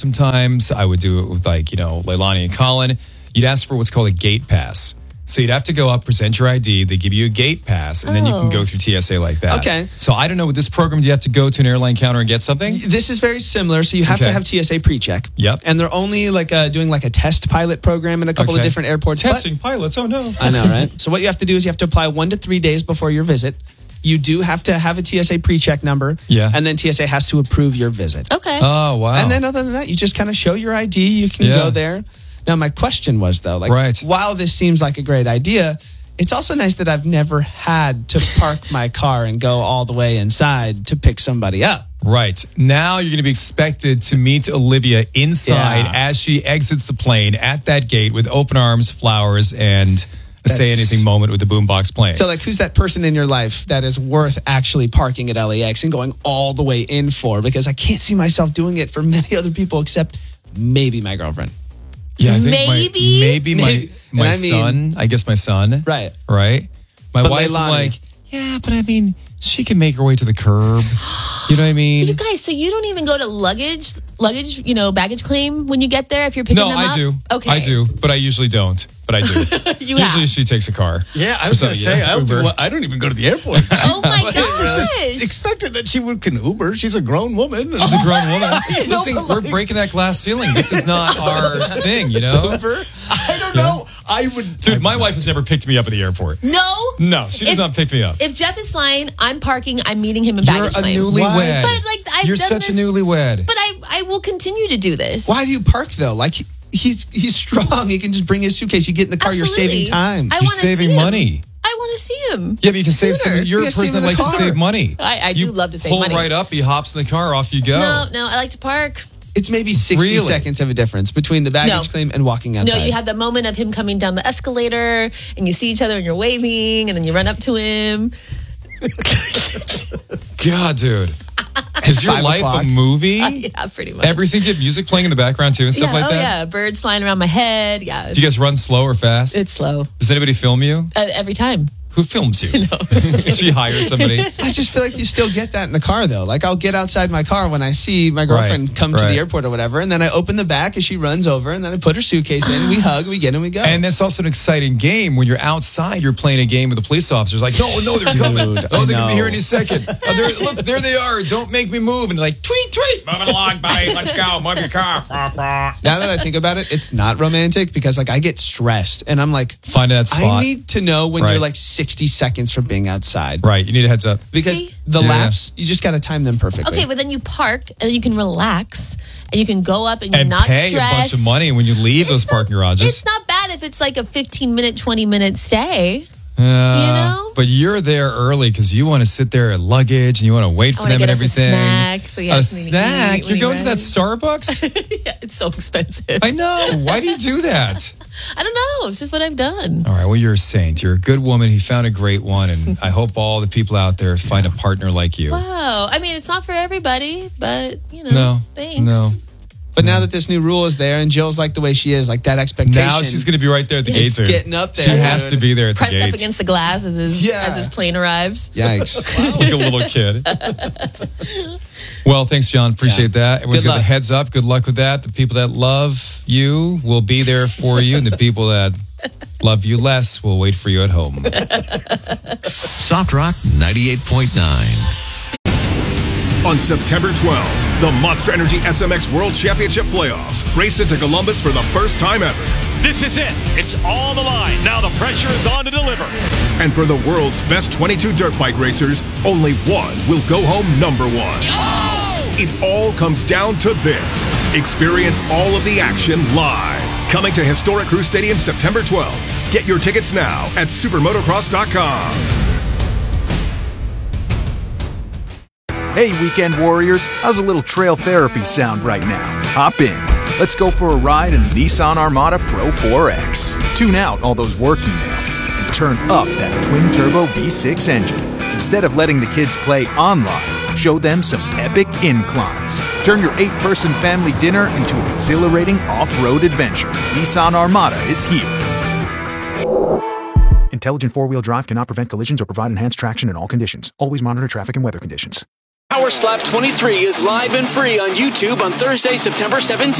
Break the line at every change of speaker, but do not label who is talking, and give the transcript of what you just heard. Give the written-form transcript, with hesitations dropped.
sometimes. I would do it with Leilani and Colin. You'd ask for what's called a gate pass. So you'd have to go up, present your ID. They give you a gate pass, and then you can go through TSA like that.
Okay.
So I don't know, with this program, do you have to go to an airline counter and get something?
This is very similar. So you have to have TSA pre-check.
Yep.
And they're only doing a test pilot program in a couple of different airports.
Testing pilots, oh no.
I know, right? So what you have to do is you have to apply 1 to 3 days before your visit. You do have to have a TSA pre-check number.
Yeah.
And then TSA has to approve your visit.
Okay.
Oh, wow.
And then other than that, you just kind of show your ID. You can go there. Now, my question was, though, while this seems like a great idea, it's also nice that I've never had to park my car and go all the way inside to pick somebody up.
Right. Now you're going to be expected to meet Olivia inside as she exits the plane at that gate with open arms, flowers, and a say anything moment with the boombox playing.
So, who's that person in your life that is worth actually parking at LAX and going all the way in for? Because I can't see myself doing it for many other people except maybe my girlfriend.
Yeah, I think my son. I guess my son.
Right.
My
but
wife
Leilani.
but I mean, she can make her way to the curb. You know what I mean?
You guys, so you don't even go to baggage claim when you get there if you're picking them up?
No, I do.
Okay.
I do, but I usually don't. But I do. Usually she takes a car.
Yeah, I was going to say, I don't even go to the airport.
Oh my gosh.
It's just expected that she can Uber. She's a grown woman.
She's a grown woman. Listen, we're breaking that glass ceiling. This is not our thing, you know?
Uber? I don't know. I would.
Dude, my wife has never picked me up at the airport.
No,
she does not pick me up.
If Jeff is flying, I'm parking. I'm meeting him in baggage claim.
You're a newlywed.
But
You're such a newlywed.
But I will continue to do this.
Why do you park though? He's strong. He can just bring his suitcase. You get in the car.
Absolutely.
You're saving time.
You're saving money.
I want to see him.
Yeah, but you can save some. You're a
Yeah,
person
save
that
in the
likes to
car.
save money.
I do love to save money.
Pull right up. He hops in the car. Off you go.
No, I like to park.
It's maybe 60 seconds of a difference between the baggage claim and walking outside.
No, you have the moment of him coming down the escalator and you see each other and you're waving and then you run up to him.
God, dude. Is your life a movie?
Yeah, pretty much.
Everything, you have music playing in the background too and stuff like that?
Yeah, birds flying around my head. Yeah.
Do you guys run slow or fast?
It's slow.
Does anybody film you?
Every time.
Who films you? She hires somebody.
I just feel like you still get that in the car, though. I'll get outside my car when I see my girlfriend come to the airport or whatever, and then I open the back as she runs over, and then I put her suitcase in, we hug, we get in, we go.
And that's also an exciting game. When you're outside, you're playing a game with the police officers. No, they're coming. They're going to be here any second. Look, there they are. Don't make me move. And they're like, tweet, tweet. Moving along, buddy. Let's go. Move your car.
Now that I think about it, it's not romantic because, I get stressed, and I'm like,
find that spot.
I need to know when you're 60 seconds from being outside.
Right. You need a heads up.
Because the laps, you just got to time them perfectly.
Okay, but then you park and then you can relax and you can go up and you're not
pay
stressed.
a bunch of money when you leave those parking garages.
It's not bad if it's a 15-minute, 20-minute stay. You know?
But you're there early because you want to sit there at luggage and you want to wait for them and everything.
A snack. So
a snack? You're going to that Starbucks?
Yeah, it's so expensive.
I know. Why do you do that?
I don't know. It's just what I've done.
All right. Well, you're a saint. You're a good woman. He found a great one. And I hope all the people out there find a partner like you.
Wow. I mean, it's not for everybody, but, thanks.
No.
But now that this new rule is there and Jill's the way she is, that expectation.
Now she's going to be right there at the gates.
Getting up there.
She has to be there at the
Pressed
gates.
up against the glass as his plane arrives.
Yikes.
Like a little kid. Well, thanks, John. Appreciate that. Everyone's got the heads up. Good luck with that. The people that love you will be there for you, and the people that love you less will wait for you at home.
Soft Rock 98.9.
On September 12th, the Monster Energy SMX World Championship Playoffs race into Columbus for the first time ever.
This is it. It's all the line. Now the pressure is on to deliver.
And for the world's best 22 dirt bike racers, only one will go home number one. Oh! It all comes down to this. Experience all of the action live. Coming to Historic Crew Stadium September 12th. Get your tickets now at supermotocross.com.
Hey, Weekend Warriors, how's a little trail therapy sound right now? Hop in. Let's go for a ride in the Nissan Armada Pro 4X. Tune out all those work emails and turn up that twin-turbo V6 engine. Instead of letting the kids play online, show them some epic inclines. Turn your 8-person family dinner into an exhilarating off-road adventure. Nissan Armada is here. Intelligent four-wheel drive cannot prevent collisions or provide enhanced traction in all conditions. Always monitor traffic and weather conditions.
Power Slap 23 is live and free on YouTube on Thursday, September 17th.